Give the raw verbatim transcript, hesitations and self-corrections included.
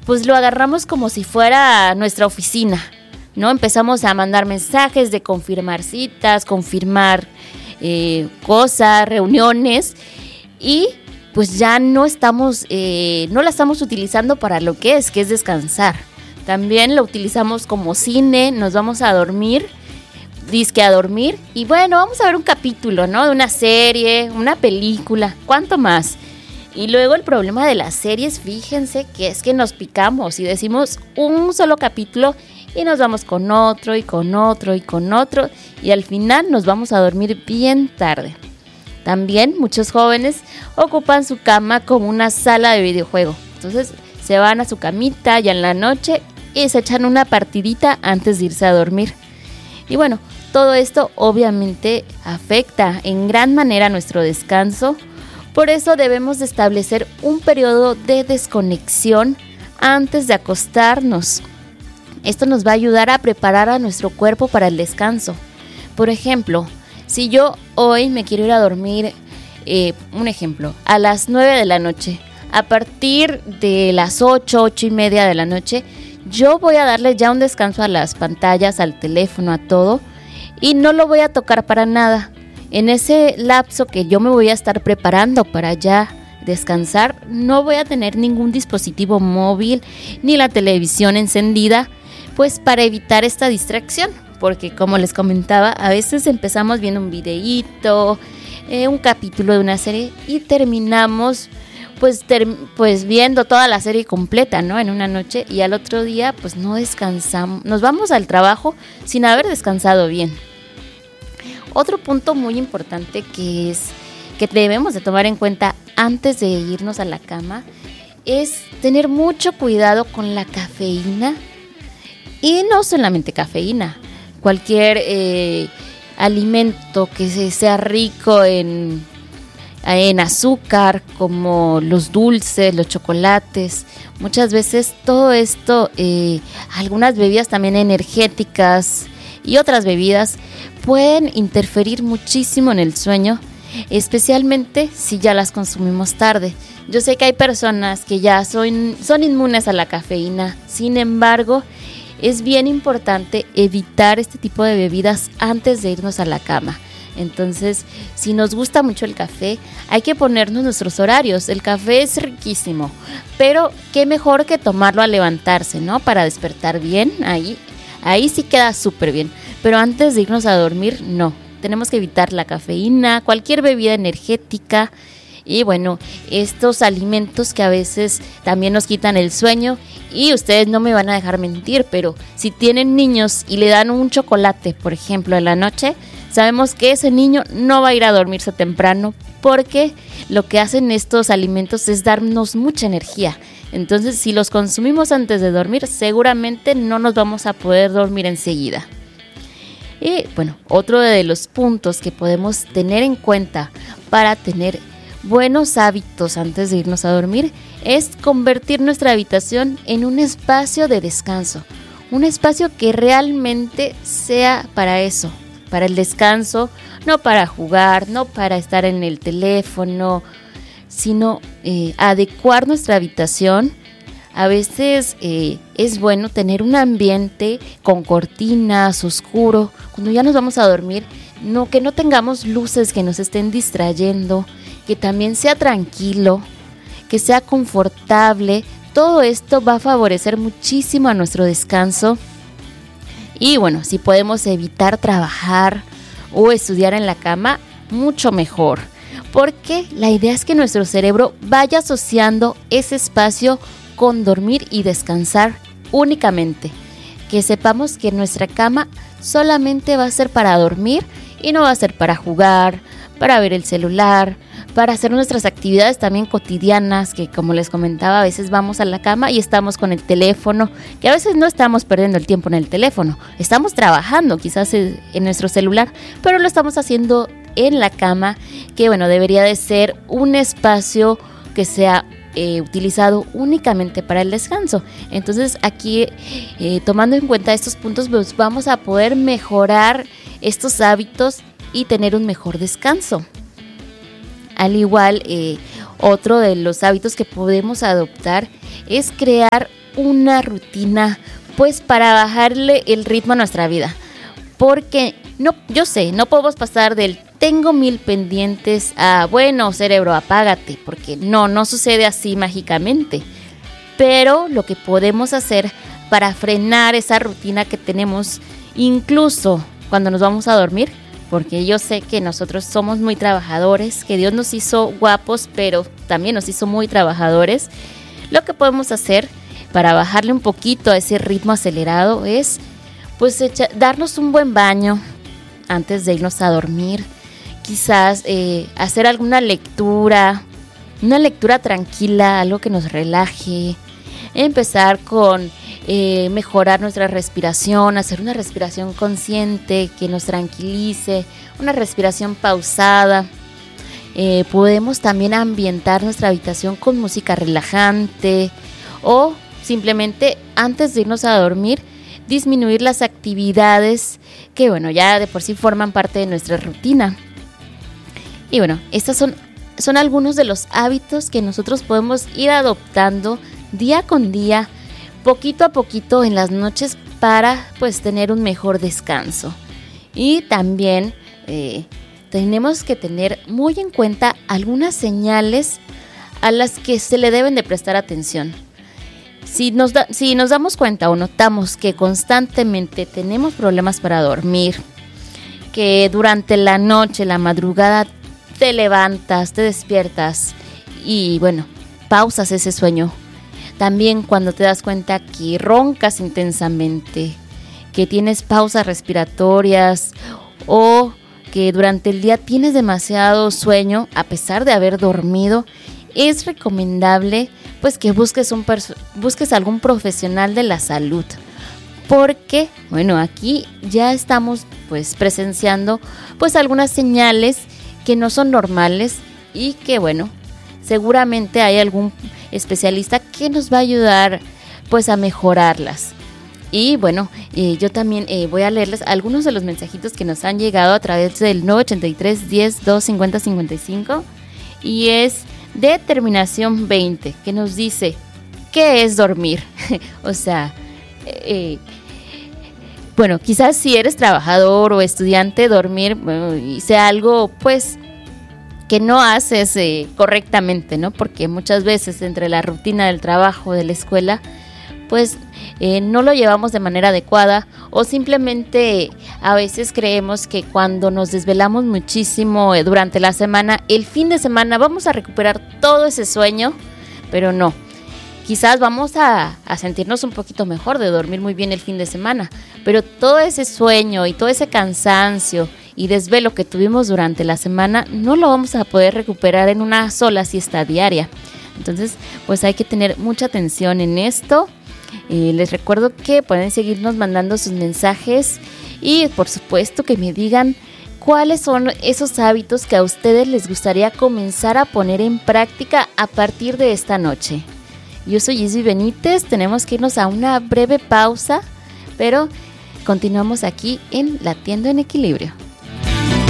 pues lo agarramos como si fuera nuestra oficina, ¿no? Empezamos a mandar mensajes de confirmar citas, confirmar eh, cosas, reuniones, y pues ya no estamos, eh, no la estamos utilizando para lo que es, que es descansar. También lo utilizamos como cine, nos vamos a dormir, disque a dormir, y bueno, vamos a ver un capítulo, ¿no? De una serie, una película, ¿cuánto más? Y luego el problema de las series, fíjense que es que nos picamos y decimos un solo capítulo y nos vamos con otro y con otro y con otro, y al final nos vamos a dormir bien tarde. También muchos jóvenes ocupan su cama como una sala de videojuego. Entonces se van a su camita ya en la noche y se echan una partidita antes de irse a dormir. Y bueno, todo esto obviamente afecta en gran manera nuestro descanso. Por eso debemos de establecer un periodo de desconexión antes de acostarnos. Esto nos va a ayudar a preparar a nuestro cuerpo para el descanso. Por ejemplo, si yo hoy me quiero ir a dormir, eh, un ejemplo, a las nueve de la noche, a partir de las ocho, ocho y media de la noche, yo voy a darle ya un descanso a las pantallas, al teléfono, a todo, y no lo voy a tocar para nada. En ese lapso que yo me voy a estar preparando para ya descansar, no voy a tener ningún dispositivo móvil ni la televisión encendida, pues para evitar esta distracción, porque como les comentaba, a veces empezamos viendo un videíto, eh, un capítulo de una serie y terminamos pues, ter- pues viendo toda la serie completa, ¿no? En una noche, y al otro día pues no descansamos, nos vamos al trabajo sin haber descansado bien. Otro punto muy importante que es que debemos de tomar en cuenta antes de irnos a la cama es tener mucho cuidado con la cafeína, y no solamente cafeína, cualquier eh, alimento que sea rico en, en azúcar, como los dulces, los chocolates. Muchas veces todo esto, eh, algunas bebidas también energéticas y otras bebidas pueden interferir muchísimo en el sueño, especialmente si ya las consumimos tarde. Yo sé que hay personas que ya son, son inmunes a la cafeína, sin embargo, es bien importante evitar este tipo de bebidas antes de irnos a la cama. Entonces, si nos gusta mucho el café, hay que ponernos nuestros horarios. El café es riquísimo, pero qué mejor que tomarlo al levantarse, ¿no? Para despertar bien, ahí, ahí sí queda súper bien. Pero antes de irnos a dormir, no. Tenemos que evitar la cafeína, cualquier bebida energética y bueno, estos alimentos que a veces también nos quitan el sueño. Y ustedes no me van a dejar mentir, pero si tienen niños y le dan un chocolate, por ejemplo, en la noche, sabemos que ese niño no va a ir a dormirse temprano, porque lo que hacen estos alimentos es darnos mucha energía. Entonces, si los consumimos antes de dormir, seguramente no nos vamos a poder dormir enseguida. Y bueno, otro de los puntos que podemos tener en cuenta para tener buenos hábitos antes de irnos a dormir es convertir nuestra habitación en un espacio de descanso, un espacio que realmente sea para eso, para el descanso, no para jugar, no para estar en el teléfono, sino eh, adecuar nuestra habitación. A veces eh, es bueno tener un ambiente con cortinas, oscuro, cuando ya nos vamos a dormir, no, que no tengamos luces que nos estén distrayendo, que también sea tranquilo, que sea confortable. Todo esto va a favorecer muchísimo a nuestro descanso. Y bueno, si podemos evitar trabajar o estudiar en la cama, mucho mejor, porque la idea es que nuestro cerebro vaya asociando ese espacio con dormir y descansar únicamente. Que sepamos que nuestra cama solamente va a ser para dormir y no va a ser para jugar, para ver el celular, para hacer nuestras actividades también cotidianas, que como les comentaba, a veces vamos a la cama y estamos con el teléfono, que a veces no estamos perdiendo el tiempo en el teléfono, estamos trabajando quizás en nuestro celular, pero lo estamos haciendo en la cama, que bueno, debería de ser un espacio que sea eh, utilizado únicamente para el descanso. Entonces aquí, eh, tomando en cuenta estos puntos, pues vamos a poder mejorar estos hábitos y tener un mejor descanso. Al igual, eh, otro de los hábitos que podemos adoptar es crear una rutina pues para bajarle el ritmo a nuestra vida. Porque no, yo sé, no podemos pasar del tengo mil pendientes a bueno, cerebro, apágate, porque no, no sucede así mágicamente. Pero lo que podemos hacer para frenar esa rutina que tenemos, incluso cuando nos vamos a dormir, porque yo sé que nosotros somos muy trabajadores, que Dios nos hizo guapos, pero también nos hizo muy trabajadores. Lo que podemos hacer para bajarle un poquito a ese ritmo acelerado es pues echa, darnos un buen baño antes de irnos a dormir, quizás eh, hacer alguna lectura, una lectura tranquila, algo que nos relaje, empezar con eh, mejorar nuestra respiración, hacer una respiración consciente que nos tranquilice, una respiración pausada. Eh, podemos también ambientar nuestra habitación con música relajante o simplemente antes de irnos a dormir disminuir las actividades que bueno ya de por sí forman parte de nuestra rutina. Y bueno, estos son, son algunos de los hábitos que nosotros podemos ir adoptando día con día, poquito a poquito en las noches para pues tener un mejor descanso. Y también eh, tenemos que tener muy en cuenta algunas señales a las que se le deben de prestar atención. Si nos, da, si nos damos cuenta o notamos que constantemente tenemos problemas para dormir, que durante la noche, la madrugada te levantas, te despiertas y bueno, pausas ese sueño. También cuando te das cuenta que roncas intensamente, que tienes pausas respiratorias o que durante el día tienes demasiado sueño a pesar de haber dormido, es recomendable pues que busques, un perso- busques algún profesional de la salud. Porque, bueno, aquí ya estamos pues presenciando pues algunas señales que no son normales y que, bueno, seguramente hay algún especialista que nos va a ayudar pues a mejorarlas. Y bueno, eh, yo también eh, voy a leerles algunos de los mensajitos que nos han llegado a través del nueve ochenta y tres, diez, dos, cincuenta, cincuenta y cinco y es de terminación veinte que nos dice ¿qué es dormir? O sea, eh, bueno, quizás si eres trabajador o estudiante, dormir bueno, y sea algo pues que no haces eh, correctamente, ¿no? Porque muchas veces entre la rutina del trabajo, de la escuela, pues eh, no lo llevamos de manera adecuada o simplemente a veces creemos que cuando nos desvelamos muchísimo eh, durante la semana, el fin de semana vamos a recuperar todo ese sueño, pero no. Quizás vamos a, a sentirnos un poquito mejor de dormir muy bien el fin de semana, pero todo ese sueño y todo ese cansancio y desvelo que tuvimos durante la semana no lo vamos a poder recuperar en una sola siesta diaria. Entonces, pues hay que tener mucha atención en esto. Eh, les recuerdo que pueden seguirnos mandando sus mensajes y por supuesto que me digan cuáles son esos hábitos que a ustedes les gustaría comenzar a poner en práctica a partir de esta noche. Yo soy Isby Benítez, tenemos que irnos a una breve pausa, pero continuamos aquí en Latiendo en Equilibrio.